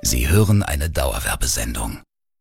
Sie hören eine Dauerwerbesendung.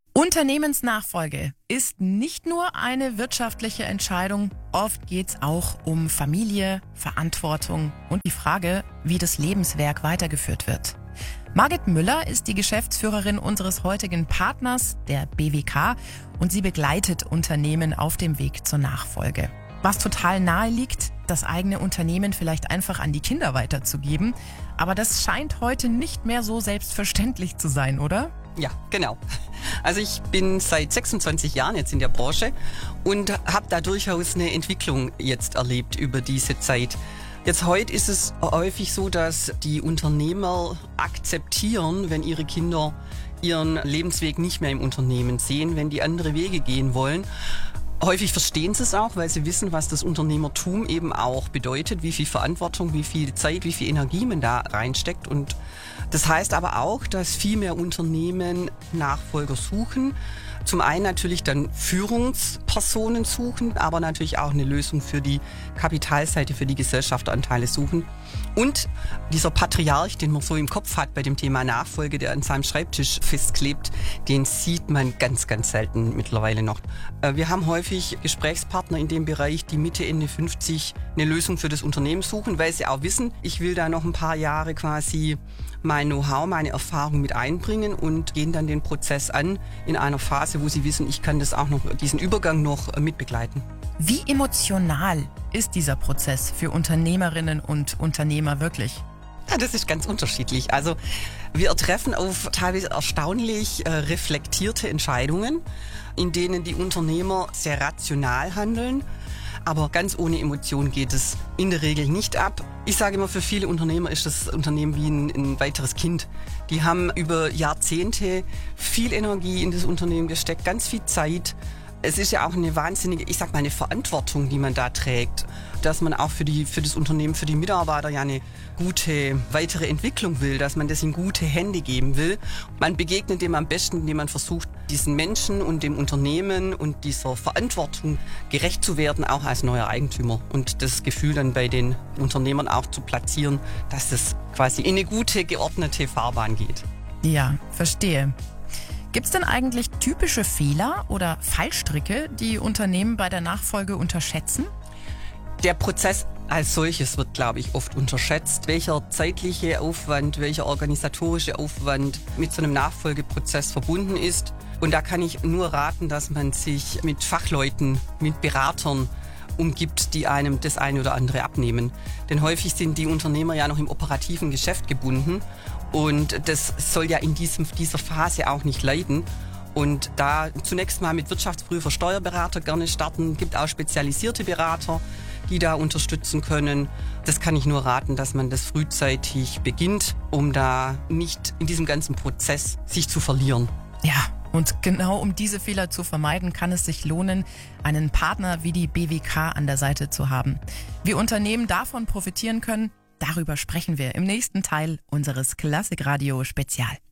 Unternehmensnachfolge ist nicht nur eine wirtschaftliche Entscheidung. Oft geht's auch um Familie, Verantwortung und die Frage, wie das Lebenswerk weitergeführt wird. Margit Müller ist die Geschäftsführerin unseres heutigen Partners, der BWK, und sie begleitet Unternehmen auf dem Weg zur Nachfolge. Was total nahe liegt, das eigene Unternehmen vielleicht einfach an die Kinder weiterzugeben. Aber das scheint heute nicht mehr so selbstverständlich zu sein, oder? Ja, genau. Also ich bin seit 26 Jahren jetzt in der Branche und habe da durchaus eine Entwicklung jetzt erlebt über diese Zeit. Jetzt heute ist es häufig so, dass die Unternehmer akzeptieren, wenn ihre Kinder ihren Lebensweg nicht mehr im Unternehmen sehen, wenn die andere Wege gehen wollen. Häufig verstehen sie es auch, weil sie wissen, was das Unternehmertum eben auch bedeutet, wie viel Verantwortung, wie viel Zeit, wie viel Energie man da reinsteckt. Und das heißt aber auch, dass viel mehr Unternehmen Nachfolger suchen. Zum einen natürlich dann Führungspersonen suchen, aber natürlich auch eine Lösung für die Kapitalseite, für die Gesellschafteranteile suchen. Und dieser Patriarch, den man so im Kopf hat bei dem Thema Nachfolge, der an seinem Schreibtisch festklebt, den sieht man ganz, ganz selten mittlerweile noch. Wir haben häufig Gesprächspartner in dem Bereich, die Mitte, Ende 50 eine Lösung für das Unternehmen suchen, weil sie auch wissen, ich will da noch ein paar Jahre quasi mein Know-how, meine Erfahrung mit einbringen und gehen dann den Prozess an in einer Phase, wo sie wissen, ich kann das auch noch, diesen Übergang noch mitbegleiten. Wie emotional ist dieser Prozess für Unternehmerinnen und Unternehmer wirklich? Ja, das ist ganz unterschiedlich. Also wir treffen auf teilweise erstaunlich reflektierte Entscheidungen, in denen die Unternehmer sehr rational handeln. Aber ganz ohne Emotion geht es in der Regel nicht ab. Ich sage immer, für viele Unternehmer ist das Unternehmen wie ein weiteres Kind. Die haben über Jahrzehnte viel Energie in das Unternehmen gesteckt, ganz viel Zeit. Es ist ja auch eine wahnsinnige, ich sag mal, eine Verantwortung, die man da trägt, dass man auch für das Unternehmen, für die Mitarbeiter ja eine gute weitere Entwicklung will, dass man das in gute Hände geben will. Man begegnet dem am besten, indem man versucht, diesen Menschen und dem Unternehmen und dieser Verantwortung gerecht zu werden, auch als neuer Eigentümer. Und das Gefühl dann bei den Unternehmern auch zu platzieren, dass es quasi in eine gute, geordnete Fahrbahn geht. Ja, verstehe. Gibt es denn eigentlich typische Fehler oder Fallstricke, die Unternehmen bei der Nachfolge unterschätzen? Der Prozess als solches wird, glaube ich, oft unterschätzt. Welcher zeitliche Aufwand, welcher organisatorische Aufwand mit so einem Nachfolgeprozess verbunden ist. Und da kann ich nur raten, dass man sich mit Fachleuten, mit Beratern umgibt, die einem das eine oder andere abnehmen. Denn häufig sind die Unternehmer ja noch im operativen Geschäft gebunden. Und das soll ja in dieser Phase auch nicht leiden. Und da zunächst mal mit Wirtschaftsprüfer, Steuerberater gerne starten. Gibt auch spezialisierte Berater, die da unterstützen können. Das kann ich nur raten, dass man das frühzeitig beginnt, um da nicht in diesem ganzen Prozess sich zu verlieren. Ja, und genau um diese Fehler zu vermeiden, kann es sich lohnen, einen Partner wie die BWK an der Seite zu haben. Wie Unternehmen davon profitieren können, darüber sprechen wir im nächsten Teil unseres Klassikradio Spezial.